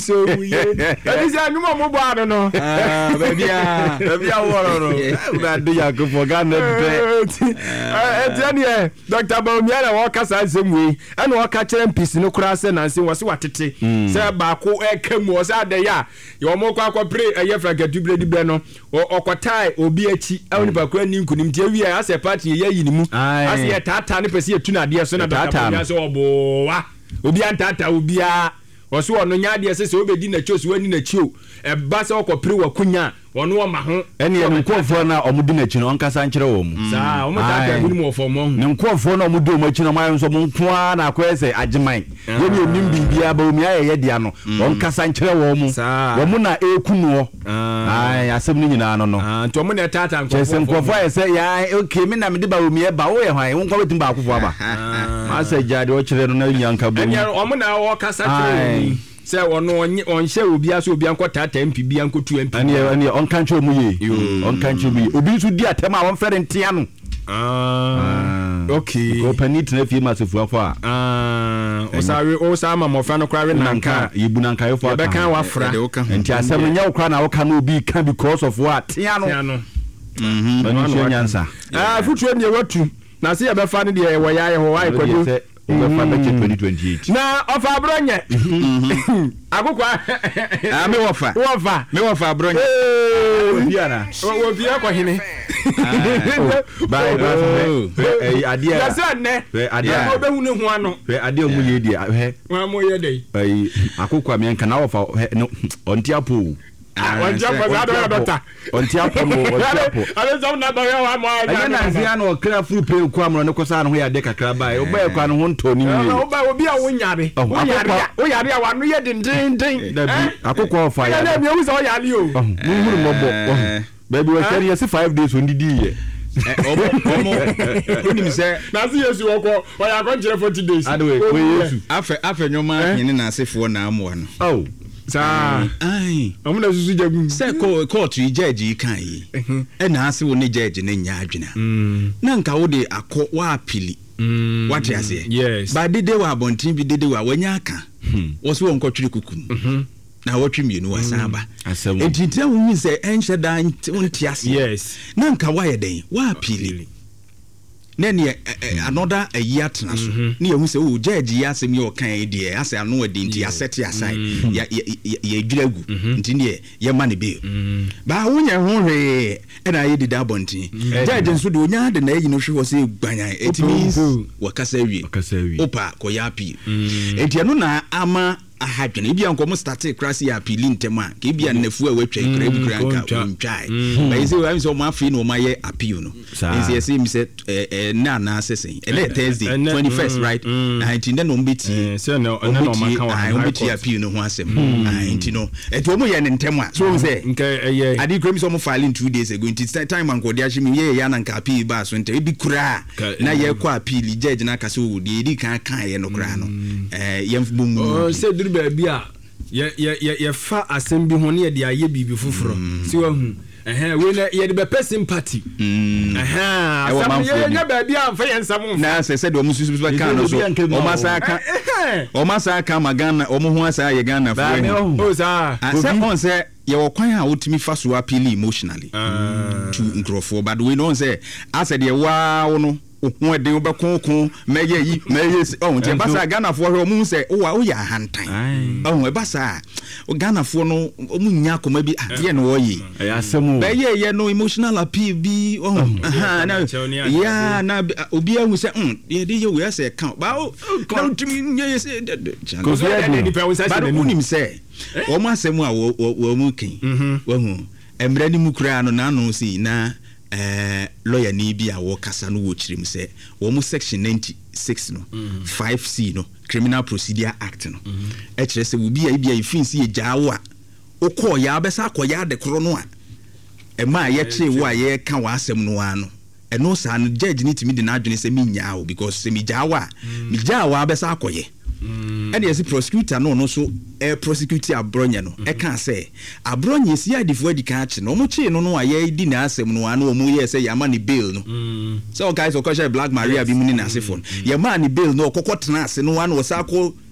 so we is a no more bar no baby na do ya go for Ghana Dr. Bawumia na waka sa semwe and waka chere peace no kura se na nse wose watete se ba ko ekam wo sa da ya yo mo kwa pre eye franka dubre di bre no okotai obi achi awni ba kwa ni nkunim tie wi ase party ye yi ni mu ase ye tata ne pese etu na de so na Dr. Bawumia se obo wa obi antata obi a woso ono nya de se obedi na chose wani na chio e ba se okopre wakunya wono wo ma ho ene ye nkofo na omudi na chi no onkasa nkyere wo mu saa o mata ka mu ofo mo ne nkofo na omudi o ma chi no mayo so mo nkoa na akwese ageman ye ne onim bibia ba omi aye dia no onkasa nkyere wo mu wo mu na ekunuo ai asem ni nyina no no to mo na tata nkofo ye se ya okay me na me de ba omi e ba wo ye hwan wo nkwa wetim ba akofo aba ma se jade o kyere no na nyanka bo ene o mo na wo kasa kyere se wono onhye obi aso obi ankota tempi bi ankotu empi ane on kancho mu ye on kancho mu ye obi su di atema won fere ntia no okay ko panit na fie masefu afo o sa ma mo fra no kra we nanka yibu nanka yo fo be kan wa fra ntia asem nya wo kra na wo ka no obi ka because of what tia no bani sho nyansa futu ene watu na se ye be fa ne de wo yaye ho ai kwadu Ubefa meche 2028 na ofa abronye akukwa me wofa abronye obiana obia kwa hene bye adia ya se ne adia obehu ne ho ano adia mu ye dia wa mo ye dei akukwa me nka na wofa onti apo onti apo ale zo na ba ya wa mo ya na nzia na okra furu pe ku amro ne kosa no ho ya de kakra ba oba ya kwa no ho ntoni wi obi a wonyare a wa no ye dindindin akukwa ofa ya na me wu so ya li o mu huru mobo baby we share yes 5 days on didi ye omo onim se na si yesu woko o ya ko jere 40 days adwe we yesu afa nyoma nyene na asefo na amwo no oh sa ai amuna susu jagu se court judge kan yi e na ase wo ne judge ne nya adwena na nka wo de akọ wa apili what you say yes ba dede wa abontin bi dede wa wanya aka wo so wonko twiri kukum na wotwe mienu wasaba entitia wo nyi se enhye dan wontiase yes na nka wa ye den wa apili na ne another a year tena so na ye hu se o judge ya asem ye o kan de ase ano adi nti aseti asai ya dwiragu nti ne ye ma ne be ba wonya ho hwe e na ye dida abontin judge nso de onya de na yi no hwe wo se gbanyan it means wakasa wie opa ko ya api enti ano na ama ahadwene ibi anko start crasi ya apili ntema ke ibi annafu a watwa ikra bi kranka ntwai ba yese wa so mo afi no maye appeal no yese yese mi se na assessing ele Thursday 21st right 19 then on biti so no no maka wa biti appeal no ho asem 19 no eto mo ye ne ntema so say adi kra mi so mo file in 2 days ago nti time anko de ahimi ye ya na nka appeal ba so nti ibi kura na ye kwa appeal judge na kase wo de edi kan ye no kra no ye mfumu baby a ye fa asem ho ne ye de aye bibi foforo si wa hu we na ye de be person party asem ye nya baby a fa ye nsam na se do mu susu ba kan no so o masa aka magana o mu ho asa ye Ghana fo o sa se on se ye wo kwan a wotimi fa so appeal emotionally to nkrofo but we know say as de wa wo no wo de wo bekon meye yi nti basa Ghana fo hwe mu se wo ya hantan e basa Ghana fo no mu nya koma bi ye no wo yi asemu beye ye no emotional appeal bi na ya na obi ahu se ye de ye we se kan ba na utimi nye se ko so ya de pe wo sa se no nim se wo ma asemu a wo mu kin wo hu emra ni mu kura no na no si na lawyer ni bi a wo kasa no wo chirim se wo mu section 96 no 5C no Criminal Procedure Act no e kire se wo bi a bia ifinsi ye jaawo a okọ ya abesa akoya de kro no a e ma ye che wo a ye ka wa asem no ano e no sa no judge ni timi de na adwene se mi nyaa because se mi jaawo a mi jaawo abesa akoye and yes prosecutor no so prosecute abronye no e kan say abronye si adifo adika ache no mo chi no no aye di na asem no anu mo ye say yama ni bail no so guys o kwasha Black Maria bi muni na asefo ya ma ni bail no kokotena ase no anu osako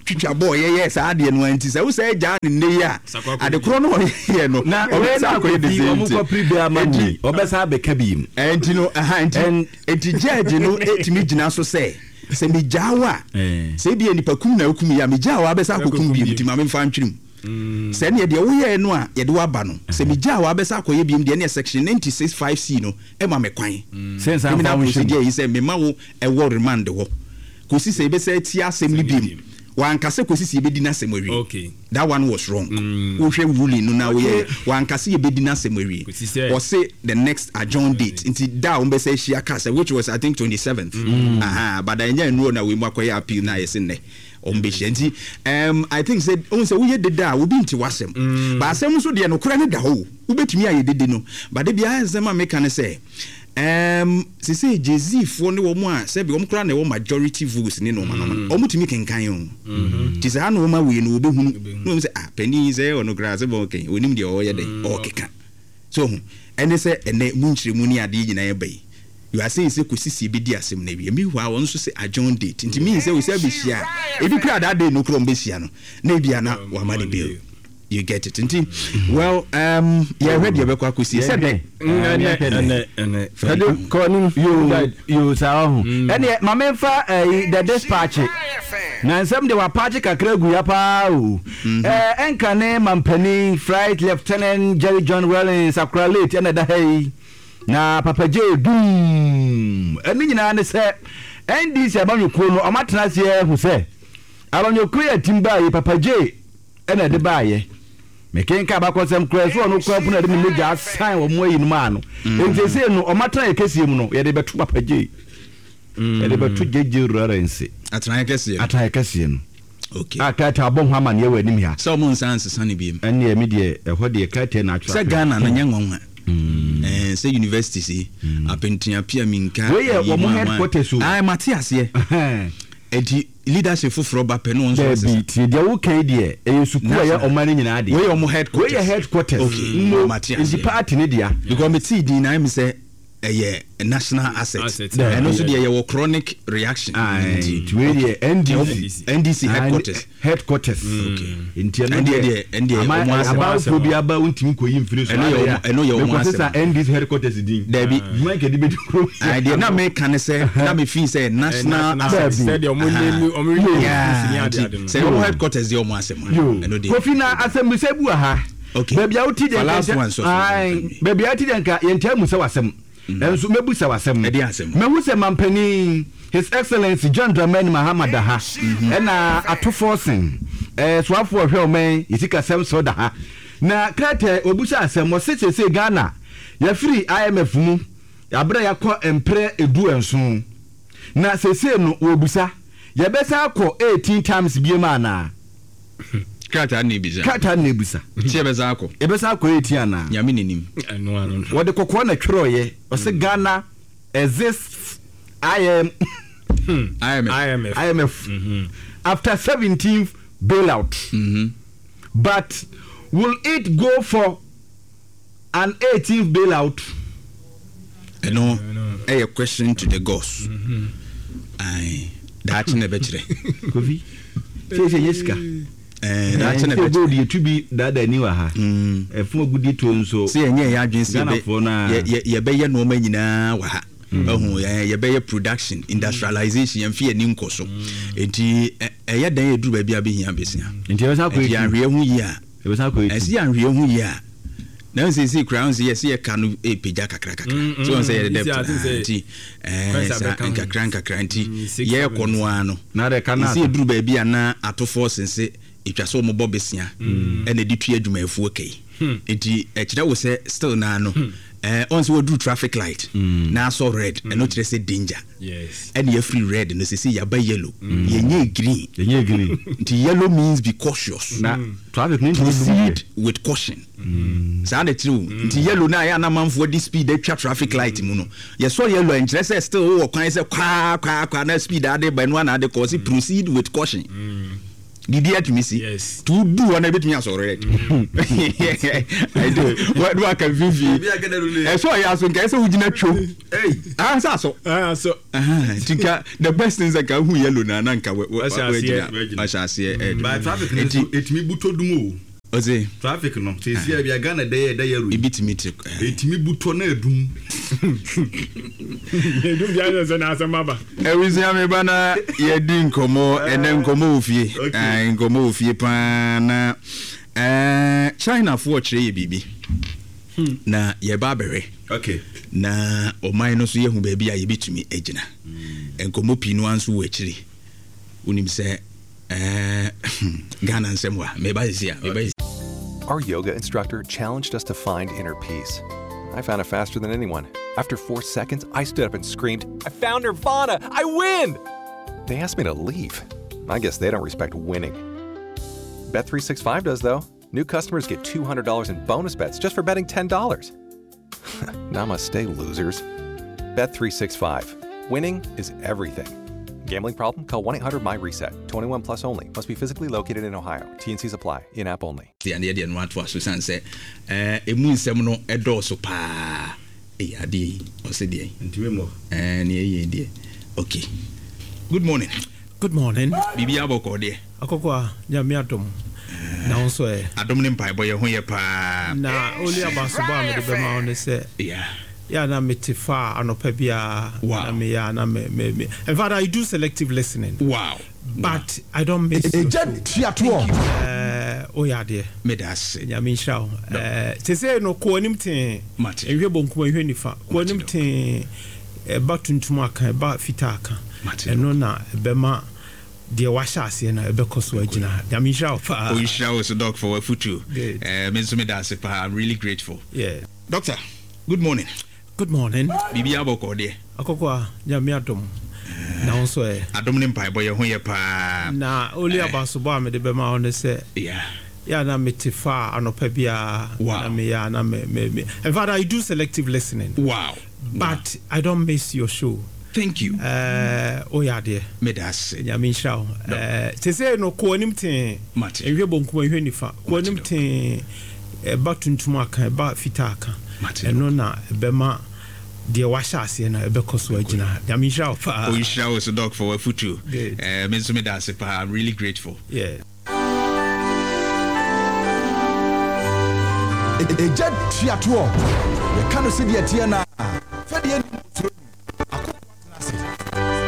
twitwa ball yɛ saa de no anti sɛ wo sɛ gya ne ne ya ade kro no yɛ no na ɔbɛsa akɔ de same thing prepare money ɔbɛsa bɛka bi mu anti no anti judge no etimi gyina so sɛ me gyawa sɛ bi nipa kum na akum ya me gyawa bɛsa akɔkum bi nti ma me mfa ntwirim sɛ ne de wo yɛ no a yɛ de waba no sɛ me gyawa bɛsa akɔyɛ bi de ne section 965C no e ma me kwan sense am fa wo hwɛ yi sɛ me ma wo ɛwɔ remand hɔ kosi sɛ bɛsa ti asɛm ni bi wankase kosi sɛ yɛbɛdi na asɛm awie okay that one was wrong wo hwɛ ruling no na wo yɛ wankase yɛbɛdi na asɛm awie or say the next adjourn date nti da wo bɛsa hia kasa which was I think 27th but anya no na we mu akɔyɛ appeal na yɛse nnɛ ombehia nti I think said on say wo yɛ deda wo bi nti wasɛm ba asɛm so de no kora ne da ho wo betumi ayɛ dede no but de bia asɛm a meka ne sɛ say Jay-Z for no more say be kra na majority votes ni no ma no omutumi kenkan yo ti say no ma we no obehunu no say penny say ono gra say bo ken onim de o ye den o keka so ene say ene munchiremu ni ade nyina ye bai you are saying say kosisi be di asem na wi mi hwa won so say adjourn date nti mi say we say be hia e bi kra that day no kro mbe hia no na bia na wa ma de bill you get it nti well yeah ready be kwa kosi say den you saw ene mama fa the dispatch na nsem de wa patch kakra gu ya pa o enka ne mampani flight lieutenant Jerry John Wellens Accra late ene da hey na Papa J dum ene nyina ne se NDC abanyokuo no omatena se hu se abanyokuo ya timba yi Papa J ene de baaye mekenka bakosem kura so no kwa puna de meja sign wo mo yin ma no entese no omatena ekesiem no ye de betu Papa J ye de betu jeje rarence atran ekesiem okay akata abon hama ne wani mi ha so mo nsanse sane biem ene me de eho de kate na atwa se Ghana na nyanwa say university see apentia pia minka we ye wo mo headquarters ai Matias ye edi leadership for ba pe no nso se ti de wo kan de e suku ya omani nyina de we ye mo headquarters okay no Matias the party ne dia because me ti di na me say a national asset and also the chronic reaction NDC headquarters okay and about to be about untimi ko yim firi so eno ye o say NDC headquarters din there be make the bit idea na me can say na me feel say national asset say the say o headquarters the o mo asem eno dey kofi na asem se bu ha okay baby outi den baby outi den ka yentamu se wasem enso mebusa wasem mehu se mampani His Excellency John Dramani Mahama Daha ena atoforcing swafo hwe omen yitika sem so daha na krate obusa asem o se Ghana ya free IMF mu abra yakọ empre edu enso na sese no obusa ya besa akọ 18 times biema na Kata nebisa. Chebeza ako. Ebesa ako 18 ana. Nyame nenim. No. What the kokwa na twero ye. O se Ghana exists IMF. After 17th bailout. But will it go for an 18th bailout? No. A question to the gods. That's never true. Kofi. Say Jessica. That's an ability to be that anywhere. A full good to so say, yeah, agency ye be no man in a ye be production, industrialization, and fear Nimcoso. Eti a ya day do baby a be here, Bessia. And he was up with Yanria who ya. It was up with Yanria who ya. Now see crowns, yes, ye can a pijaka cracker. So say the deputy, cranka cranty, ye conwano. Now they can see a do baby and at force and say. It was so mobile besia and a DP adjume key. It was still nano. Once we do traffic light, now so red and not say danger. Yes, and you're free red and they say you're by yellow. You're green. The yellow means be cautious. Now, traffic means proceed with caution. Sound true. The yellow now, I am man for this speed, they traffic light. You saw yellow and just still walk. I say, speed are there by one other cause proceed with caution. didi atumi si to do one betumi asore I do what can vivi so ya so nka say ugina two so tinka the best things that can hu yellow na nka we ashase but traffic etimi buto dumo oze traffic no say see bia Ghana dey yaro ebitimi etimi buto na edum edum bia zo na asamaba ewisi ameba na yedi nkomo ene nkomo ofie nkomo ofie pa na China for kire ye bibi na ye ba bere okay na o man no so ye hu ba bia ye bitumi agina nkomo pinu anso wo akire unim se Ghana nsemwa meba isia Our yoga instructor challenged us to find inner peace. I found it faster than anyone. After 4 seconds, I stood up and screamed, "I found Nirvana! I win!" They asked me to leave. I guess they don't respect winning. Bet365 does, though. New customers get $200 in bonus bets just for betting $10. Namaste, losers. Bet365. Winning is everything. Gambling problem? Call 1-800-MY-RESET. 21 plus only. Must be physically located in Ohio. T&Cs apply. In-app only. The idea no what was Susan say emu nsem no edoso pa ade o se de ntime ye okay good morning bibi aboko de akokwa nyame adom na onso adom ne mpai boye ho ye pa na oli abaso ba me de be ma on se ya na metifa anopa bia na me ya na me in fact I do selective listening but I don't miss oh yeah dear medas nyame nshraw se say no ko anim ten ehwe bonkum ehwe nifa ko anim ten ba tuntum aka ba fita aka eno na be ma de washa ase na be koso agina nyame nshraw fa oh nshraw so doc for futu me so medas pa I'm really grateful doctor good morning bibi aboko de akokwa nyame adom na onso adom ne mpai boye ho ye pa na oli abaso ba me de be ma on se ya na metifa anopa bia na me ya na me in fact I do selective listening but I don't miss your show. Thank you. Oh yeah dear medas nyame nshraw se say no ko anim ten ehwe bonkum ehwe nifa ko anim ten ba tuntum aka ba fita aka eno na be ma de washa ase na be koso agina nyame nshraw fa oh nshraw so doc for futu me so medas pa I'm really grateful. Eja tiato ye kanu se de atia na